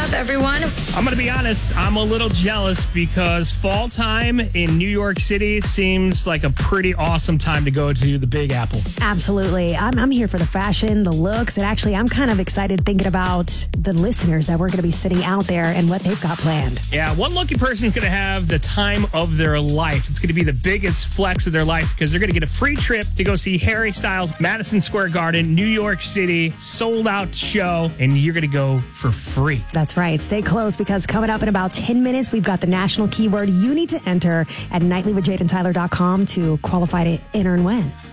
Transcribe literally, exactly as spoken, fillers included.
up, everyone? I'm going to be honest, I'm a little jealous because fall time in New York City seems like a pretty awesome time to go to the Big Apple. Absolutely. I'm, I'm here for the fashion, the looks, and actually I'm kind of excited thinking about the listeners that we're going to be sitting out there and what they've got planned. Yeah, one lucky person is going to have the time of their life. It's going to be the biggest flex of their life because they're going to get a free trip to go see Harry Styles, Madison Square Garden, New York City, sold out show, and you're going to go for free. That's right. Stay close because coming up in about ten minutes, we've got the national keyword you need to enter at nightly with jade and tyler dot com to qualify to enter and win.